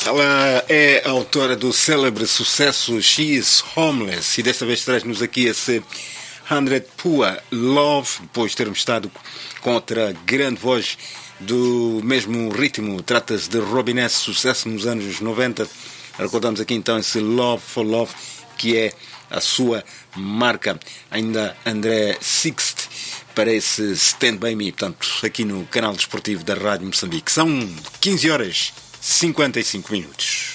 Ela é autora do célebre sucesso She is Homeless e desta vez traz-nos aqui esse 100 Pua Love, depois de termos estado com outra grande voz do mesmo ritmo. Trata-se de Robin S., sucesso nos anos 90. Recordamos aqui então esse Love for Love, que é a sua marca. Ainda André Sixt para esse Stand By Me, portanto, aqui no canal desportivo da Rádio Moçambique. São 15 horas 55 minutos.